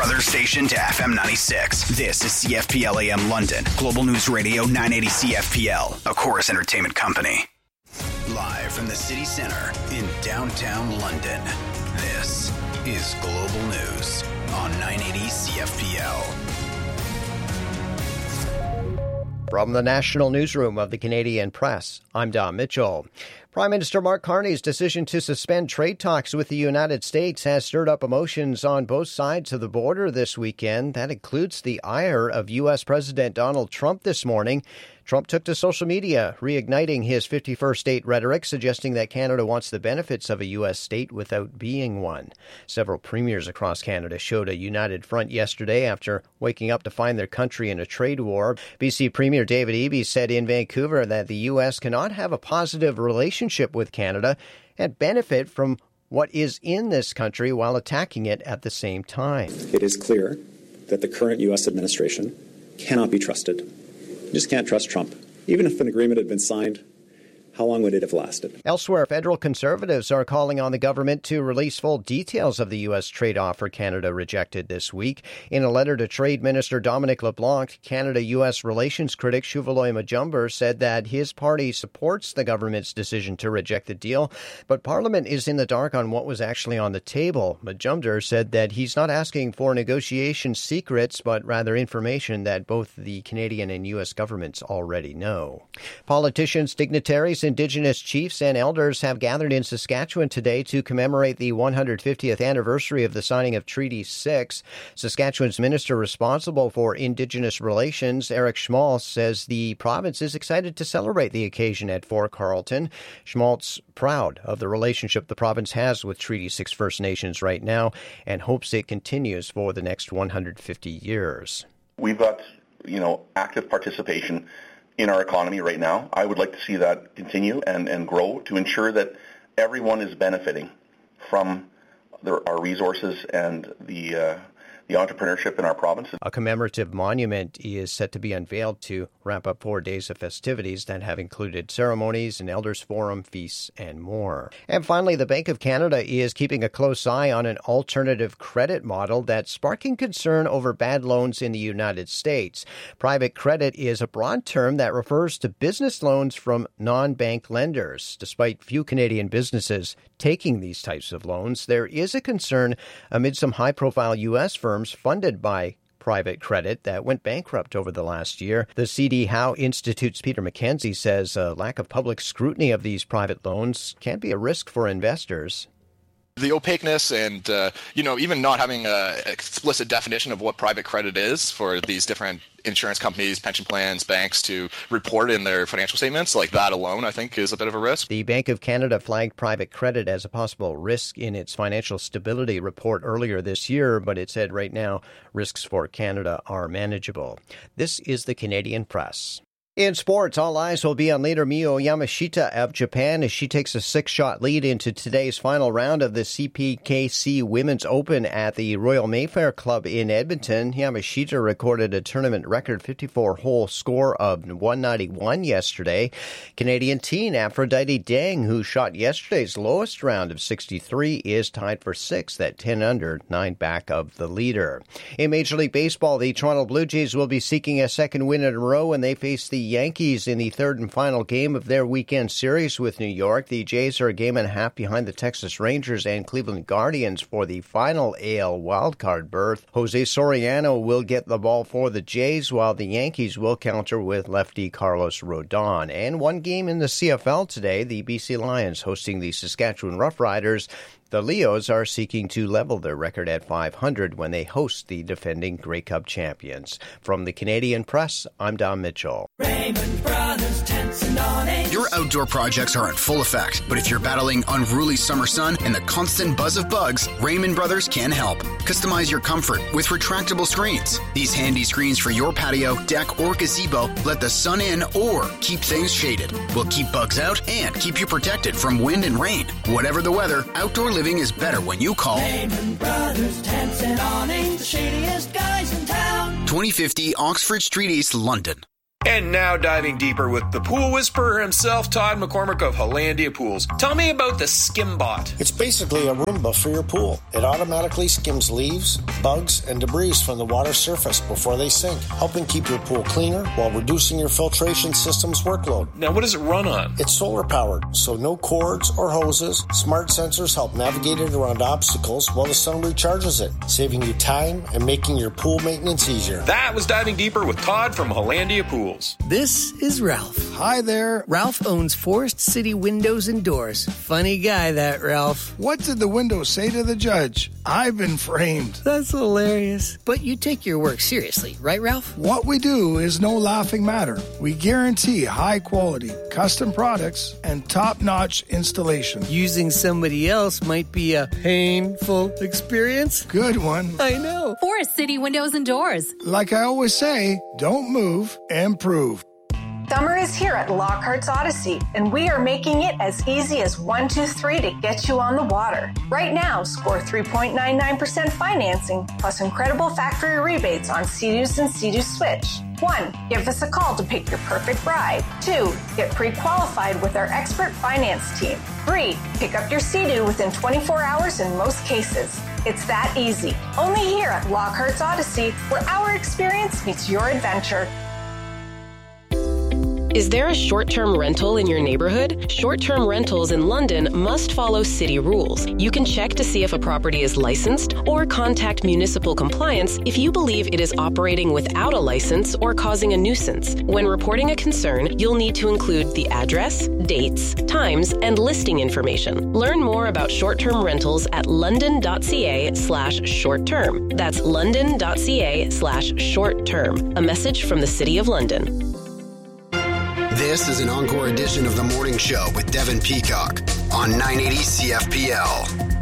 brother station to FM 96. This is CFPL AM London, Global News Radio 980 CFPL, a Chorus Entertainment company. Live from the city centre in downtown London, this is Global News on 980 CFPL. From the National Newsroom of the Canadian Press, I'm Dom Mitchell. Prime Minister Mark Carney's decision to suspend trade talks with the United States has stirred up emotions on both sides of the border this weekend. That includes the ire of U.S. President Donald Trump this morning. Trump took to social media, reigniting his 51st state rhetoric, suggesting that Canada wants the benefits of a U.S. state without being one. Several premiers across Canada showed a united front yesterday after waking up to find their country in a trade war. BC Premier David Eby said in Vancouver that the U.S. cannot have a positive relationship with Canada and benefit from what is in this country while attacking it at the same time. It is clear that the current U.S. administration cannot be trusted. You just can't trust Trump. Even if an agreement had been signed, how long would it have lasted? Elsewhere, federal conservatives are calling on the government to release full details of the U.S. trade offer Canada rejected this week. In a letter to Trade Minister Dominic LeBlanc, Canada-U.S. relations critic Shuvaloy Majumdar said that his party supports the government's decision to reject the deal, but Parliament is in the dark on what was actually on the table. Majumdar said that he's not asking for negotiation secrets, but rather information that both the Canadian and U.S. governments already know. Politicians, dignitaries, Indigenous chiefs and elders have gathered in Saskatchewan today to commemorate the 150th anniversary of the signing of Treaty 6. Saskatchewan's minister responsible for Indigenous relations, Eric Schmaltz, says the province is excited to celebrate the occasion at Fort Carlton. Schmaltz proud of the relationship the province has with Treaty 6 First Nations right now and hopes it continues for the next 150 years. We've got, active participation in our economy right now. I would like to see that continue and grow to ensure that everyone is benefiting from our resources and the entrepreneurship in our province. A commemorative monument is set to be unveiled to wrap up 4 days of festivities that have included ceremonies, an elders forum, feasts, and more. And finally, the Bank of Canada is keeping a close eye on an alternative credit model that's sparking concern over bad loans in the United States. Private credit is a broad term that refers to business loans from non-bank lenders. Despite few Canadian businesses taking these types of loans, there is a concern amid some high-profile U.S. firms funded by private credit that went bankrupt over the last year. The C.D. Howe Institute's Peter McKenzie says a lack of public scrutiny of these private loans can be a risk for investors. The opaqueness and, even not having an explicit definition of what private credit is for these different insurance companies, pension plans, banks to report in their financial statements, like that alone, I think, is a bit of a risk. The Bank of Canada flagged private credit as a possible risk in its financial stability report earlier this year, but it said right now risks for Canada are manageable. This is the Canadian Press. In sports, all eyes will be on leader Miyu Yamashita of Japan as she takes a 6-shot lead into today's final round of the CPKC Women's Open at the Royal Mayfair Club in Edmonton. Yamashita recorded a tournament record 54-hole score of 191 yesterday. Canadian teen Aphrodite Dang, who shot yesterday's lowest round of 63, is tied for 6th at 10 under, 9 back of the leader. In Major League Baseball, the Toronto Blue Jays will be seeking a second win in a row when they face the Yankees in the third and final game of their weekend series with New York. The Jays are a game and a half behind the Texas Rangers and Cleveland Guardians for the final AL wildcard berth. Jose Soriano will get the ball for the Jays, while the Yankees will counter with lefty Carlos Rodon. And one game in the CFL today, the BC Lions hosting the Saskatchewan Roughriders. The Leos are seeking to level their record at 500 when they host the defending Grey Cup champions. From the Canadian Press, I'm Dom Mitchell. Raymond Brothers Tents and Awnings. Your outdoor projects are in full effect, but if you're battling unruly summer sun and the constant buzz of bugs, Raymond Brothers can help. Customize your comfort with retractable screens. These handy screens for your patio, deck, or gazebo let the sun in or keep things shaded. Will keep bugs out and keep you protected from wind and rain. Whatever the weather, outdoor living is better when you call Raymond Brothers Tents and Awnings, the shadiest guys in town. 2050 Oxford Street East, London. And now diving deeper with the pool whisperer himself, Todd McCormick of Hollandia Pools. Tell me about the SkimBot. It's basically a Roomba for your pool. It automatically skims leaves, bugs, and debris from the water surface before they sink, helping keep your pool cleaner while reducing your filtration system's workload. Now, what does it run on? It's solar powered, so no cords or hoses. Smart sensors help navigate it around obstacles while the sun recharges it, saving you time and making your pool maintenance easier. That was Diving Deeper with Todd from Hollandia Pools. This is Ralph. Hi there. Ralph owns Forest City Windows and Doors. Funny guy, that Ralph. What did the window say to the judge? I've been framed. That's hilarious. But you take your work seriously, right, Ralph? What we do is no laughing matter. We guarantee high quality, custom products, and top-notch installation. Using somebody else might be a painful experience. Good one. I know. Forest City Windows and Doors. Like I always say, don't move, improve. Summer is here at Lockhart's Odyssey, and we are making it as easy as 1, 2, 3 to get you on the water. Right now, score 3.99% financing, plus incredible factory rebates on Sea-Doos and Sea-Doo Switch. 1. Give us a call to pick your perfect ride. 2. Get pre-qualified with our expert finance team. 3. Pick up your Sea-Doo within 24 hours in most cases. It's that easy. Only here at Lockhart's Odyssey, where our experience meets your adventure. Is there a short-term rental in your neighborhood? Short-term rentals in London must follow city rules. You can check to see if a property is licensed or contact municipal compliance if you believe it is operating without a license or causing a nuisance. When reporting a concern, you'll need to include the address, dates, times, and listing information. Learn more about short-term rentals at london.ca/short-term. That's london.ca/short-term. A message from the City of London. This is an encore edition of The Morning Show with Devin Peacock on 980 CFPL.